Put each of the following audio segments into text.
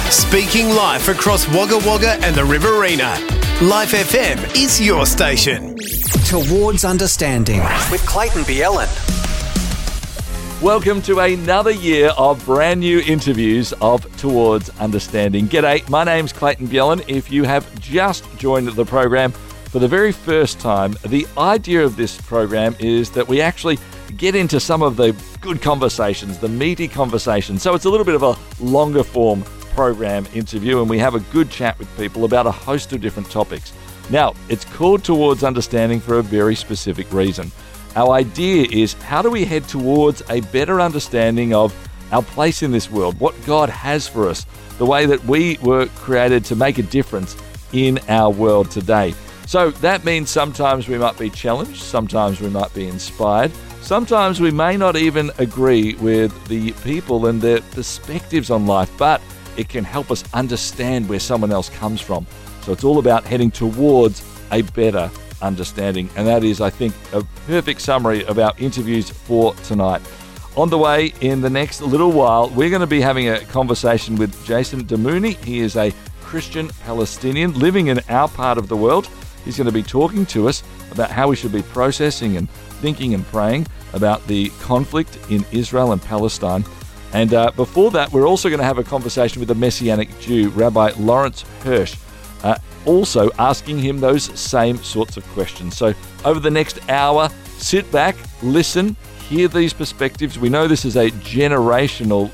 Speaking live across Wagga Wagga and the Riverina. Life FM is your station. Towards Understanding with Clayton Bielen. Welcome to another year of brand new interviews of Towards Understanding. G'day, my name's Clayton Bielen. If you have just joined the program for the very first time, the idea of this program is that we actually get into some of the good conversations, the meaty conversations. So it's a little bit of a longer form program interview, and we have a good chat with people about a host of different topics. Now, it's called Towards Understanding for a very specific reason. Our idea is, how do we head towards a better understanding of our place in this world, what God has for us, the way that we were created to make a difference in our world today. So that means sometimes we might be challenged, sometimes we might be inspired, sometimes we may not even agree with the people and their perspectives on life, but it can help us understand where someone else comes from. So it's all about heading towards a better understanding, and that is, I think, a perfect summary of our interviews for tonight. On the way in the next little while, we're going to be having a conversation with Jason Damouni. He is a Christian Palestinian living in our part of the world. He's going to be talking to us about how we should be processing and thinking and praying about the conflict in Israel and Palestine. And before that, we're also going to have a conversation with a Messianic Jew, Rabbi Lawrence Hirsch, also asking him those same sorts of questions. So over the next hour, sit back, listen, hear these perspectives. We know this is a generational,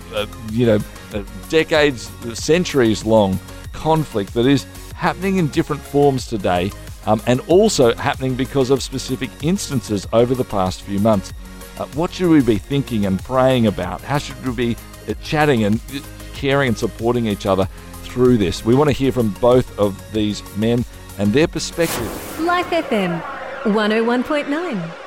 decades, centuries-long conflict that is happening in different forms today, and also happening because of specific instances over the past few months. What should we be thinking and praying about? How should we be chatting and caring and supporting each other through this? We want to hear from both of these men and their perspective. Life FM 101.9.